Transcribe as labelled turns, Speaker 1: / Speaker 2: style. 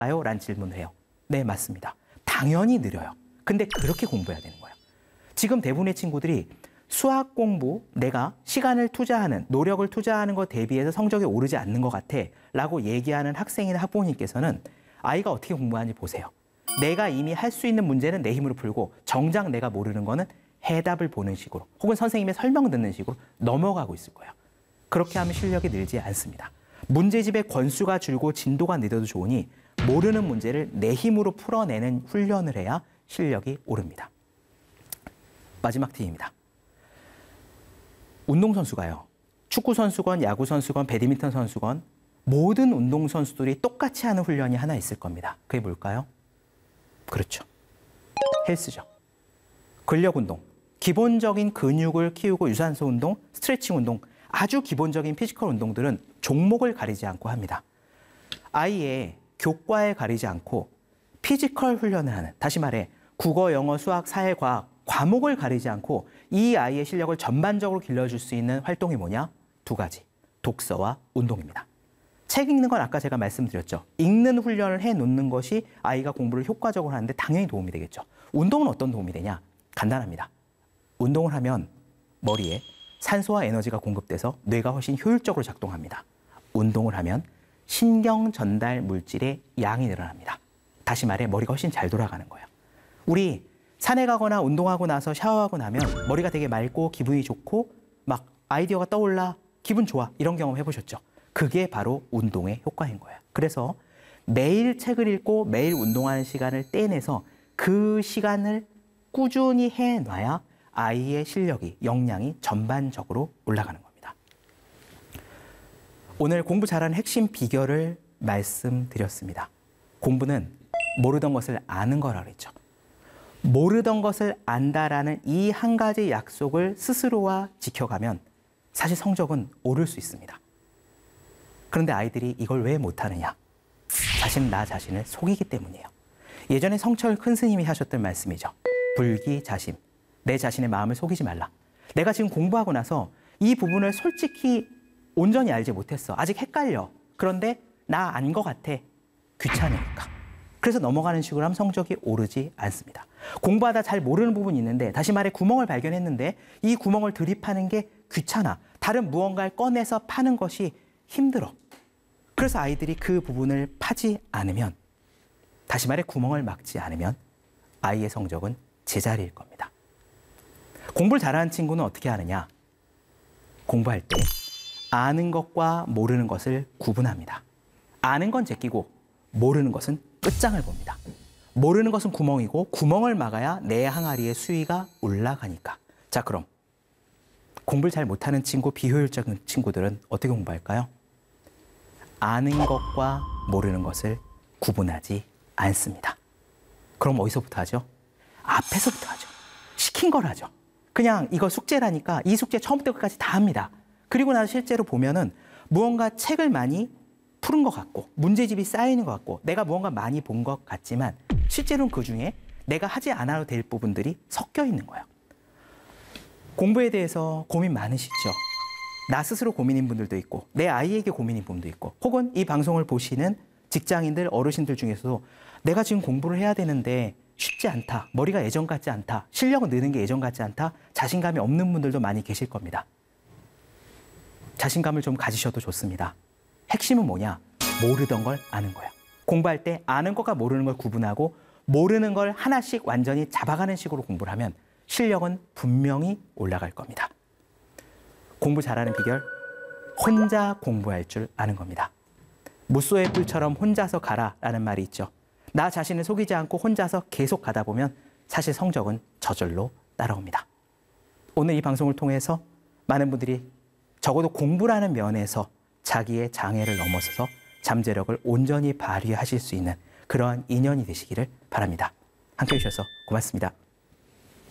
Speaker 1: 라는 질문을 해요. 네, 맞습니다. 당연히 느려요. 근데 그렇게 공부해야 되는 거예요. 지금 대부분의 친구들이 수학 공부, 내가 시간을 투자하는, 노력을 투자하는 것 대비해서 성적이 오르지 않는 것 같아 라고 얘기하는 학생이나 학부모님께서는 아이가 어떻게 공부하는지 보세요. 내가 이미 할 수 있는 문제는 내 힘으로 풀고 정작 내가 모르는 거는 해답을 보는 식으로 혹은 선생님의 설명 듣는 식으로 넘어가고 있을 거예요. 그렇게 하면 실력이 늘지 않습니다. 문제집의 권수가 줄고 진도가 늦어도 좋으니 모르는 문제를 내 힘으로 풀어내는 훈련을 해야 실력이 오릅니다. 마지막 팁입니다. 운동선수가요. 축구선수건, 야구선수건, 배드민턴 선수건 모든 운동선수들이 똑같이 하는 훈련이 하나 있을 겁니다. 그게 뭘까요? 그렇죠. 헬스죠. 근력 운동, 기본적인 근육을 키우고 유산소 운동, 스트레칭 운동, 아주 기본적인 피지컬 운동들은 종목을 가리지 않고 합니다. 아이의 교과에 가리지 않고 피지컬 훈련을 하는, 다시 말해 국어, 영어, 수학, 사회, 과학, 과목을 가리지 않고 이 아이의 실력을 전반적으로 길러줄 수 있는 활동이 뭐냐? 두 가지, 독서와 운동입니다. 책 읽는 건 아까 제가 말씀드렸죠. 읽는 훈련을 해놓는 것이 아이가 공부를 효과적으로 하는데 당연히 도움이 되겠죠. 운동은 어떤 도움이 되냐? 간단합니다. 운동을 하면 머리에 산소와 에너지가 공급돼서 뇌가 훨씬 효율적으로 작동합니다. 운동을 하면 신경 전달 물질의 양이 늘어납니다. 다시 말해 머리가 훨씬 잘 돌아가는 거예요. 우리 산에 가거나 운동하고 나서 샤워하고 나면 머리가 되게 맑고 기분이 좋고 막 아이디어가 떠올라 기분 좋아 이런 경험 해보셨죠? 그게 바로 운동의 효과인 거예요. 그래서 매일 책을 읽고 매일 운동하는 시간을 떼내서 그 시간을 꾸준히 해놔야 아이의 실력이, 역량이 전반적으로 올라가는 겁니다. 오늘 공부 잘하는 핵심 비결을 말씀드렸습니다. 공부는 모르던 것을 아는 거라고 했죠. 모르던 것을 안다라는 이 한 가지 약속을 스스로와 지켜가면 사실 성적은 오를 수 있습니다. 그런데 아이들이 이걸 왜 못하느냐? 사실 나 자신을 속이기 때문이에요. 예전에 성철 큰 스님이 하셨던 말씀이죠. 불기자심. 내 자신의 마음을 속이지 말라. 내가 지금 공부하고 나서 이 부분을 솔직히 온전히 알지 못했어. 아직 헷갈려. 그런데 나 안 것 같아. 귀찮으니까. 그래서 넘어가는 식으로 하면 성적이 오르지 않습니다. 공부하다 잘 모르는 부분이 있는데 다시 말해 구멍을 발견했는데 이 구멍을 들이파는 게 귀찮아. 다른 무언가를 꺼내서 파는 것이 힘들어. 그래서 아이들이 그 부분을 파지 않으면 다시 말해 구멍을 막지 않으면 아이의 성적은 제자리일 겁니다. 공부를 잘하는 친구는 어떻게 하느냐? 공부할 때 아는 것과 모르는 것을 구분합니다. 아는 건 제끼고 모르는 것은 끝장을 봅니다. 모르는 것은 구멍이고 구멍을 막아야 내 항아리의 수위가 올라가니까. 자, 그럼 공부를 잘 못하는 친구, 비효율적인 친구들은 어떻게 공부할까요? 아는 것과 모르는 것을 구분하지 않습니다. 그럼 어디서부터 하죠? 앞에서부터 하죠. 시킨 걸 하죠. 그냥 이거 숙제라니까 이 숙제 처음부터 끝까지 다 합니다. 그리고 나서 실제로 보면은 무언가 책을 많이 푸른 것 같고 문제집이 쌓이는 것 같고 내가 무언가 많이 본 것 같지만 실제로는 그중에 내가 하지 않아도 될 부분들이 섞여 있는 거예요. 공부에 대해서 고민 많으시죠? 나 스스로 고민인 분들도 있고 내 아이에게 고민인 분도 있고 혹은 이 방송을 보시는 직장인들, 어르신들 중에서도 내가 지금 공부를 해야 되는데 쉽지 않다. 머리가 예전 같지 않다. 실력은 느는 게 예전 같지 않다. 자신감이 없는 분들도 많이 계실 겁니다. 자신감을 좀 가지셔도 좋습니다. 핵심은 뭐냐? 모르던 걸 아는 거야. 공부할 때 아는 것과 모르는 걸 구분하고 모르는 걸 하나씩 완전히 잡아가는 식으로 공부를 하면 실력은 분명히 올라갈 겁니다. 공부 잘하는 비결, 혼자 공부할 줄 아는 겁니다. 무쏘의 뿔처럼 혼자서 가라라는 말이 있죠. 나 자신을 속이지 않고 혼자서 계속 가다 보면 사실 성적은 저절로 따라옵니다. 오늘 이 방송을 통해서 많은 분들이 적어도 공부라는 면에서 자기의 장애를 넘어서서 잠재력을 온전히 발휘하실 수 있는 그러한 인연이 되시기를 바랍니다. 함께해 주셔서 고맙습니다.